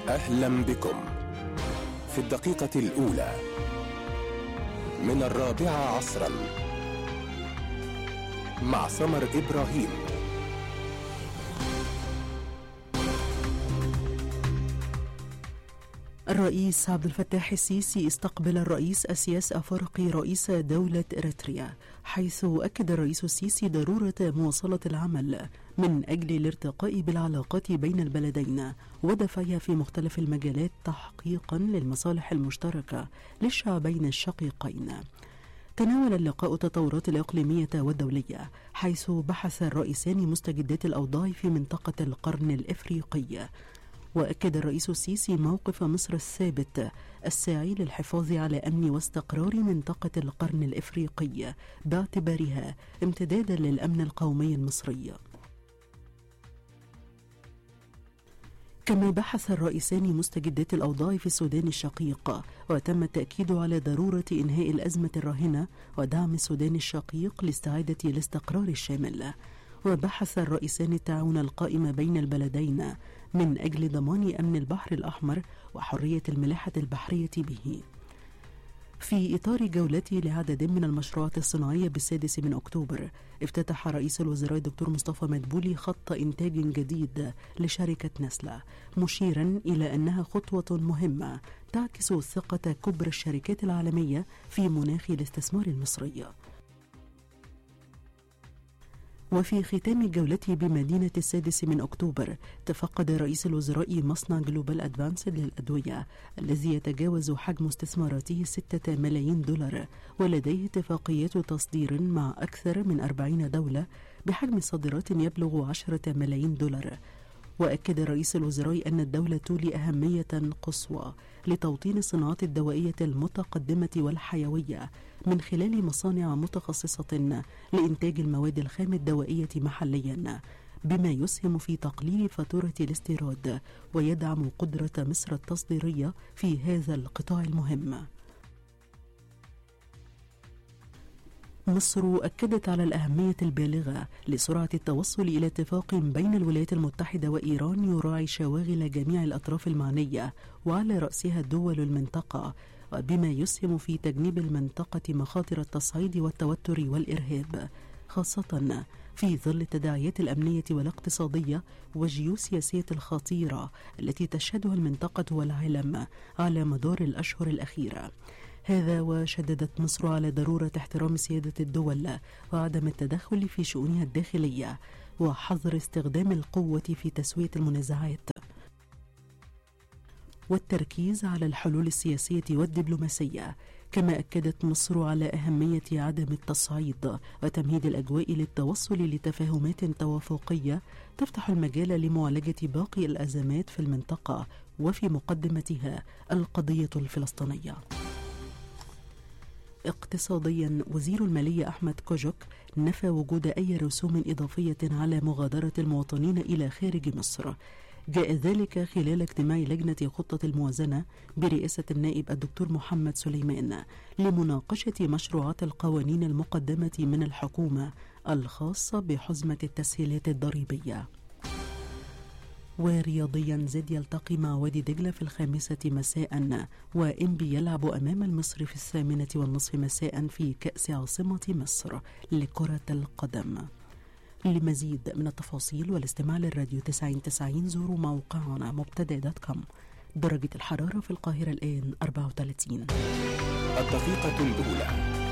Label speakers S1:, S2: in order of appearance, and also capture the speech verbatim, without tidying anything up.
S1: أهلا بكم في الدقيقة الأولى من الرابعة عصرا مع سمر إبراهيم.
S2: الرئيس عبد الفتاح السيسي استقبل الرئيس أسياس أفورقي رئيس دولة إريتريا، حيث أكد الرئيس السيسي ضرورة مواصلة العمل من أجل الارتقاء بالعلاقات بين البلدين ودفعها في مختلف المجالات تحقيقا للمصالح المشتركة للشعبين الشقيقين. تناول اللقاء التطورات الإقليمية والدولية، حيث بحث الرئيسان مستجدات الأوضاع في منطقة القرن الإفريقي. وأكد الرئيس السيسي موقف مصر الثابت الساعي للحفاظ على أمن واستقرار منطقة القرن الإفريقي باعتبارها امتدادا للأمن القومي المصري. كما بحث الرئيسان مستجدات الأوضاع في السودان الشقيق، وتم التأكيد على ضرورة إنهاء الأزمة الراهنة ودعم السودان الشقيق لاستعادة الاستقرار الشامل. وبحث الرئيسان التعاون القائم بين البلدين من أجل ضمان أمن البحر الأحمر وحرية الملاحة البحرية به. في إطار جولته لعدد من المشروعات الصناعية بالسادس من أكتوبر، افتتح رئيس الوزراء الدكتور مصطفى مدبولي خط إنتاج جديد لشركة نسلة، مشيرا إلى أنها خطوة مهمة تعكس ثقة كبرى الشركات العالمية في مناخ الاستثمار المصري. وفي ختام جولته بمدينة السادس من أكتوبر، تفقد رئيس الوزراء مصنع جلوبال أدفانس للأدوية الذي يتجاوز حجم استثماراته ستة ملايين دولار، ولديه اتفاقيات تصدير مع أكثر من أربعين دولة بحجم صادرات يبلغ عشرة ملايين دولار. وأكد رئيس الوزراء أن الدولة لأهمية قصوى لتوطين الصناعات الدوائية المتقدمة والحيوية من خلال مصانع متخصصة لإنتاج المواد الخام الدوائية محليا، بما يسهم في تقليل فاتورة الاستيراد ويدعم قدرة مصر التصديرية في هذا القطاع المهم. مصر أكدت على الأهمية البالغة لسرعة التوصل إلى اتفاق بين الولايات المتحدة وإيران يراعي شواغل جميع الأطراف المعنية وعلى رأسها دول المنطقة، وبما يسهم في تجنيب المنطقة مخاطر التصعيد والتوتر والإرهاب، خاصة في ظل التداعيات الأمنية والاقتصادية والجيوسياسية الخطيرة التي تشهدها المنطقة والعالم على مدار الأشهر الأخيرة. هذا وشددت مصر على ضرورة احترام سيادة الدول وعدم التدخل في شؤونها الداخلية وحظر استخدام القوة في تسوية المنازعات، والتركيز على الحلول السياسية والدبلوماسية. كما أكدت مصر على أهمية عدم التصعيد وتمهيد الأجواء للتوصل لتفاهمات توافقية تفتح المجال لمعالجة باقي الأزمات في المنطقة وفي مقدمتها القضية الفلسطينية. اقتصاديا، وزير المالية أحمد كوجوك نفى وجود أي رسوم إضافية على مغادرة المواطنين إلى خارج مصر. جاء ذلك خلال اجتماع لجنة خطة الموازنة برئاسة النائب الدكتور محمد سليمان لمناقشة مشروعات القوانين المقدمة من الحكومة الخاصة بحزمة التسهيلات الضريبية. ورياضيا، زد يلتقي مع وادي دجلة في الخامسة مساء، وإنبي يلعب أمام المصري في الثامنة والنصف مساء في كأس عاصمة مصر لكرة القدم. لمزيد من التفاصيل والاستماع للراديو تسعين تسعين زوروا موقعنا مبتدأ دوت كوم. درجة الحرارة في القاهرة الآن أربعة وثلاثين.
S1: الدقيقة الأولى